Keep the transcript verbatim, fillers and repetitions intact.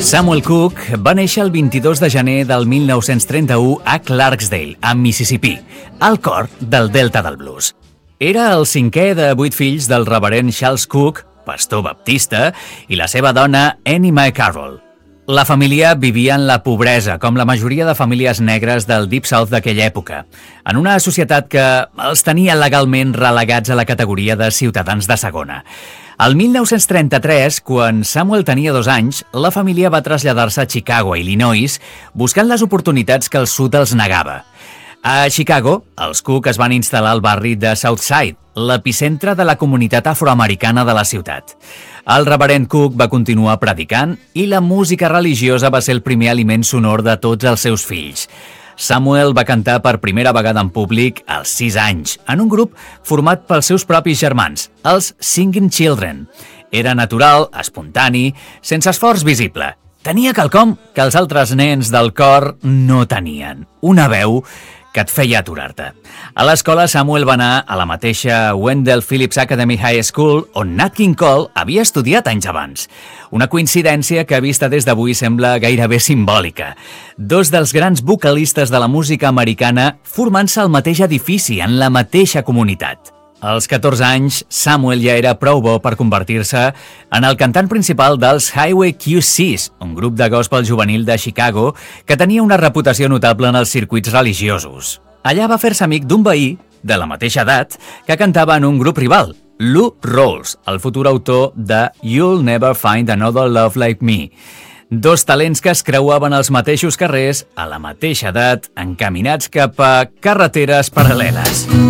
Samuel Cooke va néixer el vint-i-dos de gener del mil nou-cents trenta-u a Clarksdale, a Mississippi, al cor del Delta del Blues. Era el cinquè de vuit fills del reverend Charles Cooke, pastor baptista, i la seva dona Annie Mae Carroll. La família vivia en la pobresa, com la majoria de famílies negres del Deep South d'aquella època, en una societat que els tenia legalment relegats a la categoria de ciutadans de segona. El mil nou-cents trenta-tres, quan Samuel tenia dos anys, la família va traslladar-se a Chicago, Illinois, buscant les oportunitats que el sud els negava. A Chicago, els Cook es van instal·lar al barri de Southside, l'epicentre de la comunitat afroamericana de la ciutat. El reverend Cook va continuar predicant i la música religiosa va ser el primer aliment sonor de tots els seus fills. Samuel va cantar per primera vegada en públic als sis anys, en un grup format pels seus propis germans, els Singing Children. Era natural, espontani, sense esforç visible. Tenia quelcom que els altres nens del cor no tenien, una veu que et feia aturar-te. A l'escola, Samuel va anar a la mateixa Wendell Phillips Academy High School, on Nat King Cole havia estudiat anys abans. Una coincidència que, vista des d'avui, sembla gairebé simbòlica. Dos dels grans vocalistes de la música americana formant-se al mateix edifici, en la mateixa comunitat. Als catorze anys, Samuel ja era prou bo per convertir-se en el cantant principal dels Highway Q Cs, un grup de gospel juvenil de Chicago que tenia una reputació notable en els circuits religiosos. Allà va fer-se amic d'un veí, de la mateixa edat, que cantava en un grup rival, Lou Rawls, el futur autor de You'll Never Find Another Love Like Me. Dos talents que es creuaven als mateixos carrers, a la mateixa edat, encaminats cap a carreteres paral·leles.